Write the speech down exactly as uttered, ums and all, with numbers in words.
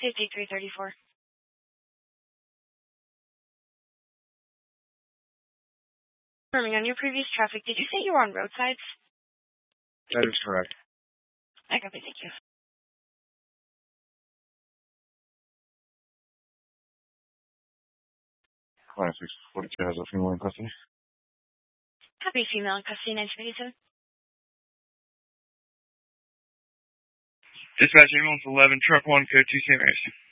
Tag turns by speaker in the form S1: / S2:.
S1: fifty-three thirty-four. Confirming on your previous traffic, did you say you were on roadsides?
S2: That is correct.
S1: I copy, thank you.
S2: Client six forty-two has a female in custody.
S1: Copy, female in custody, nine fifty-seven.
S3: Dispatch ambulance eleven, truck one, code two Saint Mary's.